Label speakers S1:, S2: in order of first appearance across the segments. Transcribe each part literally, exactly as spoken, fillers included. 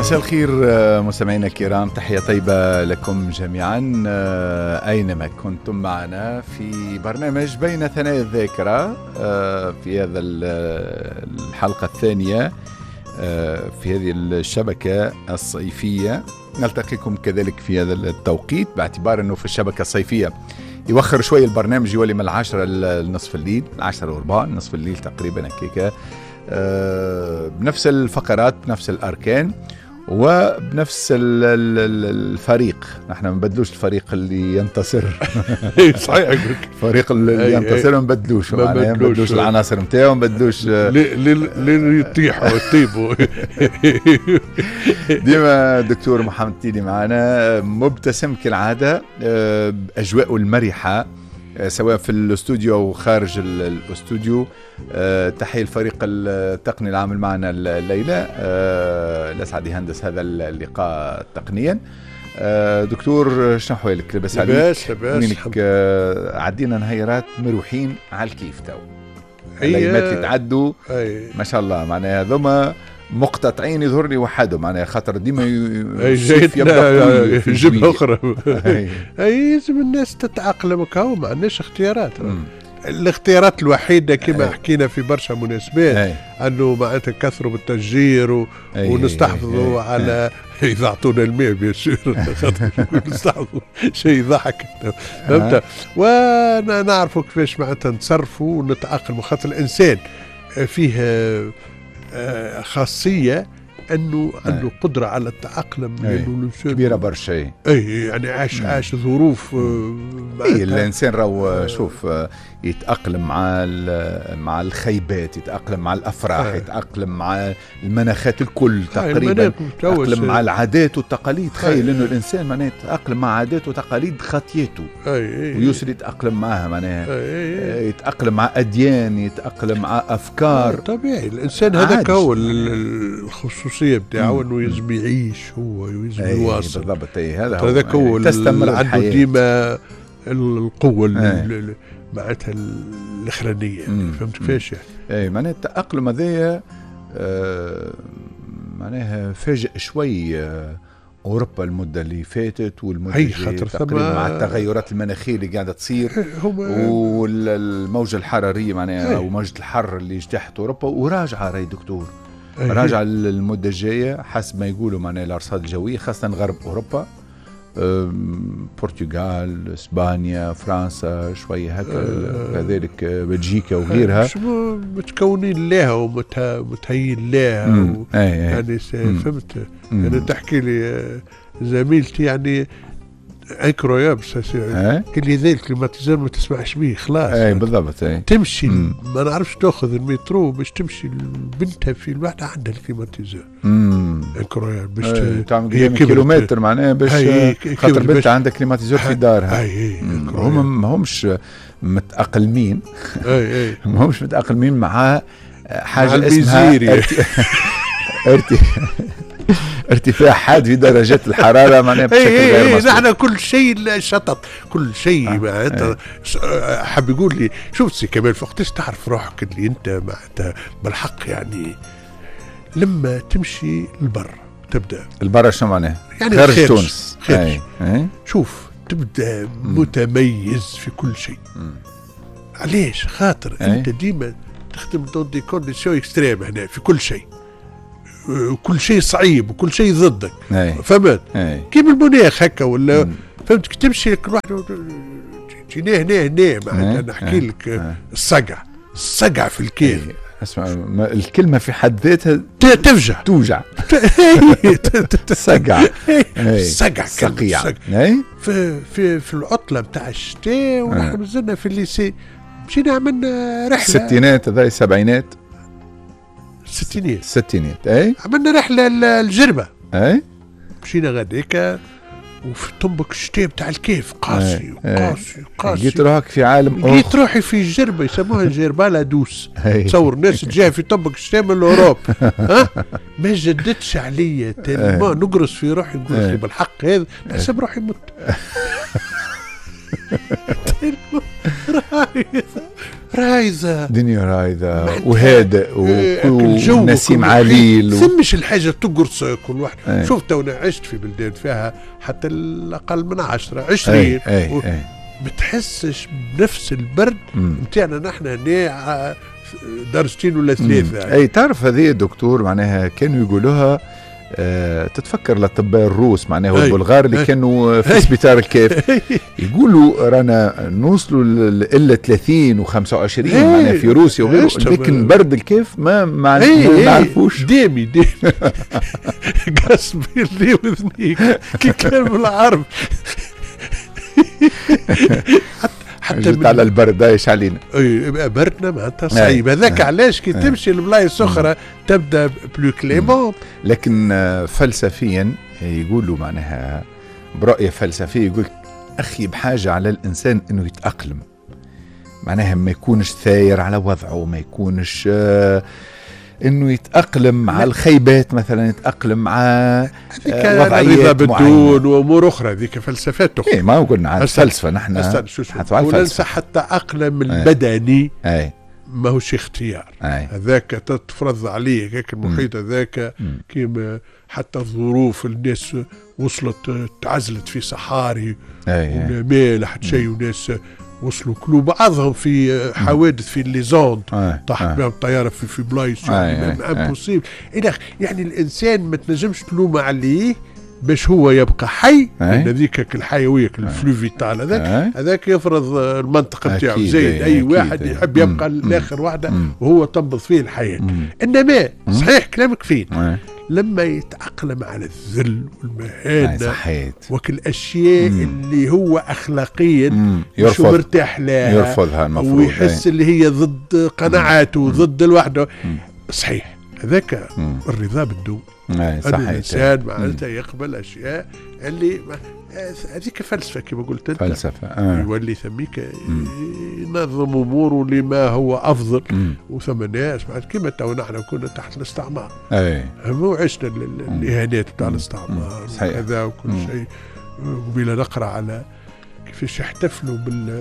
S1: مساء الخير مستمعينا الكرام، تحية طيبة لكم جميعا أينما كنتم معنا في برنامج بين ثنايا الذاكرة في هذا الحلقة الثانية في هذه الشبكة الصيفية. نلتقيكم كذلك في هذا التوقيت باعتبار أنه في الشبكة الصيفية يوخر شوي البرنامج، يولي من العشرة لنصف الليل، العشرة وربع نصف الليل تقريبا هكيكا، بنفس الفقرات بنفس الأركان وبنفس الفريق. نحن ما نبدلوش الفريق اللي ينتصر
S2: صحيح،
S1: الفريق اللي ينتصر ما نبدلوش، ما نبدلوش العناصر نتاعو، ما نبدلوش
S2: اللي يطيحوا ويطيبوا.
S1: ديما دكتور محمد تيلي معنا مبتسم كالعادة، بأجواءه المرحة سواء في الاستوديو أو خارج الاستوديو. تحية الفريق التقني العامل معنا الليلة، الأسعد يهندس هذا اللقاء تقنيا. دكتور شنو حوالك؟ لاباس عليك؟
S2: لاباس لاباس.
S1: عدينا نهيرات مروحين على الكيف تو، الأيامات اللي تعدوا ما شاء الله، معناها هذوما مقتطعين يظهر لي وحدهم، معناها خاطر ديما
S2: يبدا في جبهه اخرى. اي لازم الناس تتاقلم، كاو ما عندناش اختيارات. الاختيارات الوحيده كما حكينا في برشا مناسبات انه معناتها كثروا بالتشجير و... ونستحفظوا على اذا اعطونا الماء بيسير نستحفظوا شيء يضحك، فهمت؟ ونعرفوا كيفاش معناتها نتصرفوا ونتاقلموا، خاطر الانسان فيه خاصية أنه عنده قدرة على التأقلم
S1: كبيرة برشا.
S2: أي يعني عاش عاش ظروف.
S1: أي الإنسان راهو شوف يتأقلم مع مع الخيبات، يتأقلم مع الأفراح، آه. يتأقلم مع المناخات الكل تقريبا، يتأقلم مع العادات والتقاليد. تخيل إنه الإنسان معناه يتأقلم مع عادات وتقاليد خطيته ويوصل يتأقلم معها، معناها يتأقلم مع أديان، يتأقلم مع أفكار.
S2: طبيعي الإنسان هذا هو الخصوصية بتاعه، إنه يزم يعيش هو ويزم يواصل.
S1: بالضبط، هذا
S2: هذا هو
S1: تستمر
S2: عنده ديما القوة معناتها الاخرانيه. فهمت كيفاش يعني؟
S1: اي معناها التاقلم هذايا آه معناها فاجئ شوي آه اوروبا المده اللي فاتت والمده اللي تقريبا مع التغيرات المناخيه اللي قاعده تصير والموجه الحراريه معناها او موجه الحر اللي اجتاحت اوروبا وراجعه. راي دكتور راجعه المده الجايه حسب ما يقولوا معناها الارصاد الجويه، خاصه غرب اوروبا، برتغال، اسبانيا، فرنسا، شويه هكا، كذلك بلجيكا وغيرها
S2: متكونين لها ومتهيئين لها و... يعني فهمت. انا تحكي لي زميلتي يعني انكرويابل قال لي ذلك الكليماتيزور ما تسمعش بيه خلاص.
S1: اي بالضبط. اي
S2: تمشي مم. ما نعرفش تاخذ المترو باش تمشي بنتها في الوحده عندها الكليماتيزور انكرويابل باش
S1: تعمل كيلومتر معناها باش خاطر بنتها عندها كليماتيزور في دارها. هم ما همش متأقلمين
S2: اي اي
S1: ما همش متأقلمين مع حاجه اسمها ارتي ارتفاع حاد في درجات الحرارة معناها بشكل غير مسبوق.
S2: نحن كل شيء شطط، كل شيء معناتها حب يقول لي شوف سي كمال وقتاش تعرف روحك اللي انت معناتها بالحق يعني لما تمشي للبر تبدا
S1: البر شنو معناه؟
S2: يعني
S1: خارج تونس.
S2: خارج. شوف تبدا متميز في كل شيء. علاش؟ خاطر أي. انت ديما تخدم دون دي كونديسيون اكستريم هنا في كل شيء، كل شيء صعيب وكل شيء ضدك. فهمت؟ كيف المناخ هكا ولا مم. فهمت؟ تمشي لك واحد تجينا هنا هنا معناتها نحكي لك أي. الصقع الصقع في الكيف.
S1: اسمع الكلمة في حد ذاتها
S2: تفجع
S1: توجع. صقع
S2: صقع
S1: صقيع.
S2: في في في العطلة بتاع الشتاء ونحن نزلنا في الليسي مشينا عملنا رحلة
S1: ستينات هذا سبعينات
S2: الستينات
S1: الستينات اي
S2: عملنا رحله الجربه.
S1: اي
S2: مشينا غاديكا وفي طنبك الشتاء بتاع الكيف قاسي وقاسي وقاسي.
S1: لقيت روحك في عالم اخر،
S2: لقيت روحي في الجربه يسموها الجربه لا دوس. تصور الناس تجي في طنبك الشتاء من الاوروب ها ما جدتش عليا ما نقرص في روحي نقول لي بالحق هذا نحسب روحي مت. رايزة،
S1: دنيا رايزة وهادئ ونسيم عليل
S2: ثمش الحاجة تقرص كل واحد. ايه. شوف تونا عشت في بلدان فيها حتى الأقل من عشرة عشرين
S1: ايه و... ايه.
S2: بتحسش بنفس البرد متاعنا نحن هنا درجتين ولا ثلاثة.
S1: اي تعرف هذه الدكتور معناها كانوا يقولوها أه تتفكر الأطباء الروس معناها والبلغار اللي كانوا في سبيطار الكيف يقولوا رانا نوصلوا إلا ثلاثين وخمسة وعشرين معناها في روسيا وغيره، لكن برد الكيف ما ما نعرفوش.
S2: ديمي ديمي قصبي اللي وذنيك كي كان بالعرب
S1: حتى جيت على البرد ايش علينا.
S2: اي بردنا معناتها صعيب هذاك. علاش كي تمشي لبلايص اخرى تبدا بلو كليمون.
S1: لكن فلسفيا يقولوا معناها برؤيه فلسفيه يقول اخي بحاجه على الانسان انه يتاقلم، معناها ما يكونش ثاير على وضعه، ما يكونش آه انه يتاقلم مع الخيبات مثلا، يتاقلم مع
S2: وضعيات بالدون وامور اخرى. هذيك فلسفات اخرى.
S1: اي ما قلنا عن الفلسفه نحن
S2: وننسى حتى التاقلم البدني.
S1: اي
S2: ماهوش اختيار. هذاك تتفرض عليه هيك المحيط هذاك كيما حتى الظروف الناس وصلت تعزلت في صحاري ولا مالح شيء، وناس وصلوا كلوا بعضهم في حوادث في الليزوند طاحت بهم الطياره في في بلايص امبوسيبل. يعني الانسان ما تنجمش تلوم عليه باش هو يبقى حي، هذيك الحيويه الفلو فيتال هذاك هذاك يفرض المنطقه نتاعو زين. اي واحد يحب يبقى لاخر واحده وهو تنبض فيه الحياه. انما صحيح كلامك فين لما يتأقلم على الذل والمهانة وكل أشياء اللي هو أخلاقيا مش مرتاح لها
S1: يرفضها المفروض،
S2: ويحس اللي هي ضد قناعاته وضد الوحدة. صحيح هذاك الرضا بالدون. الإنسان معناتها يقبل أشياء اللي هذيك فلسفة كما قلت أنت.
S1: فلسفة آه.
S2: يولي ثميك ينظم أموره لما هو أفضل. مم. وثم ناس كما تو نحن كنا تحت الاستعمار، مو عشنا الإهانات تاع الاستعمار وكذا وكل شيء. وبلا نقرأ على كيفاش يحتفلوا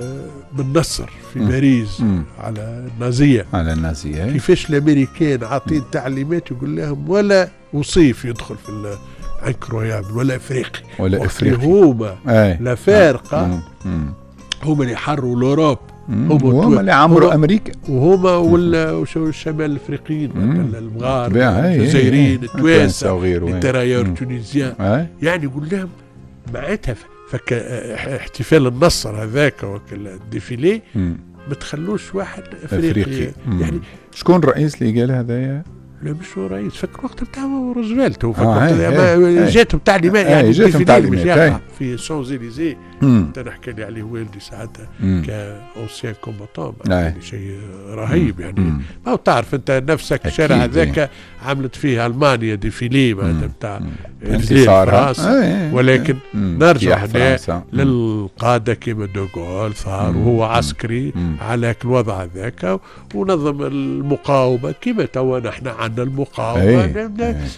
S2: بالنصر في باريس على النازية
S1: على النازية
S2: كيفاش الأمريكان عاطين تعليمات يقول لهم ولا وصيف يدخل في انكرويابل ولا افريقي
S1: ولا افريقي
S2: هما لا فارقه. هما اللي حروا الاوروب،
S1: هما اللي عمروا امريكا،
S2: وهما ولا الشمال الافريقيين المغاربه الجزائريين التوانسه وغيره الترايور التونسيين. يعني يقول لهم معناتها فك احتفال النصر هذاك وكل الديفيلي ما تخلوش واحد افريقي, أفريقي. يعني
S1: شكون الرئيس اللي قال هذايا؟
S2: لا مش هو رئيس، فكر وقت بتاعه روزفلت هو فكر جاتهم تعليمات يعني
S1: جاتهم تعليمات
S2: في شانزليزيه. انت نحكي لي عليه والدي ساعتها كاونسيان كومباتون يعني شيء رهيب. يعني ما تعرف انت نفسك الشارع هذاك عملت فيه المانيا ديفيلي معناتها بتاع فرنسا، ولكن نرجع هنا للقاده كيما دوغول ثار وهو عسكري على الوضع هذاك ونظم المقاومه كيما توا نحن عندنا المقاومه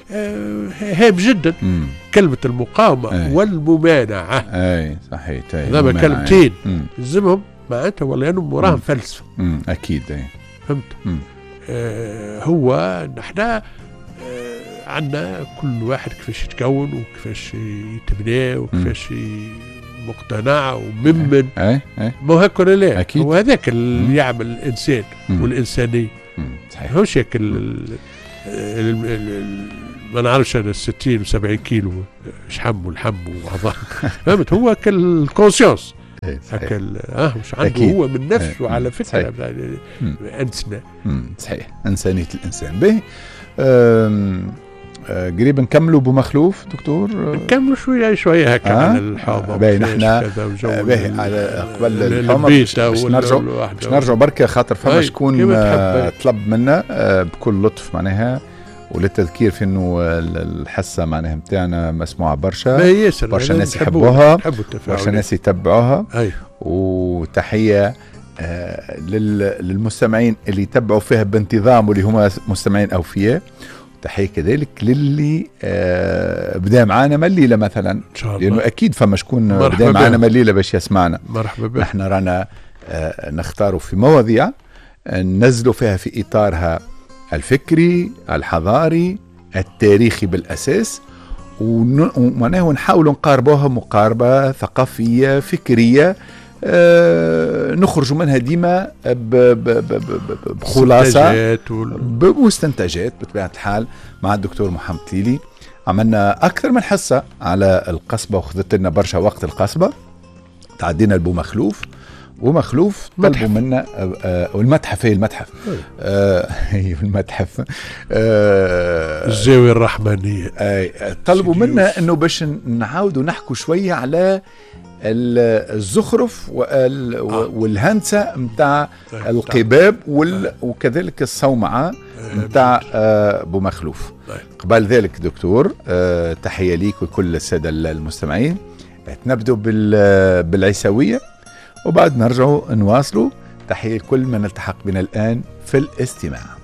S2: هام جدا. مم. كلمة المقاومة أي. والممانعة
S1: اي صحيح
S2: هذا كلمتين لازمهم معناتها ولا انهم وراهم فلسفة.
S1: مم. اكيد اي
S2: فهمت. آه هو نحن آه عندنا كل واحد كيفاش يتكون وكيفاش يتبنى وكيفاش مقتنع وممن
S1: اي اي
S2: مو هكا ولا لا. أكيد. هو هذاك اللي يعمل الانسان مم. والانسانية.
S1: صحيح.
S2: هوش هيك ما نعرفش انا ستين وسبعين كيلو شحم والحم وعظام فهمت. هو كالكونسيونس هكا اه مش عنده أكيد. هو من نفسه أكيد. على فكره انسنا.
S1: صحيح انسانيه الانسان. باهي قريب نكملوا بمخلوف دكتور،
S2: نكملوا شويه شويه هكا
S1: آه؟
S2: على الحوض.
S1: باهي نحن باهي على قبل الحوض باش نرجعوا باش نرجعوا بركه خاطر فما شكون طلب منا بكل لطف معناها وللتذكير في انه الحصه معناها نتاعنا مسموعه برشا، برشا ناس يحبوها، برشا ناس يتبعوها. وتحيه آه للمستمعين اللي يتبعوا فيها بانتظام واللي هما مستمعين اوفياء. تحيه كذلك للي آه بدا معانا من الليله مثلا، ان شاء الله، لانه اكيد فما شكون بدا معانا من الليله باش يسمعنا.
S2: مرحبا بك.
S1: نحن رانا آه نختاروا في مواضيع ننزلوا فيها في إطارها الفكري الحضاري التاريخي بالأساس، ومعناه نحاولوا نقاربوها مقاربة ثقافية فكرية أه نخرج منها ديما بخلاصة بمستنتجات بطبيعة الحال. مع الدكتور محمد تليلي عملنا أكثر من حصة على القصبة وخذت لنا برشا وقت القصبة. تعدينا البو مخلوف ومخلوف طلبوا منا آه والمتحف هي المتحف هي آه المتحف
S2: آه الزاوية الرحمانية
S1: آه طلبوا منا انه باش نعاودوا نحكوا شوية على الزخرف والهندسة متاع القباب وكذلك الصومعة متاع آه بو مخلوف. قبل ذلك دكتور آه تحية ليك وكل السادة المستمعين. نبدو بالعيسوية وبعد نرجع نواصلوا. تحية كل من التحق بنا الآن في الاستماع.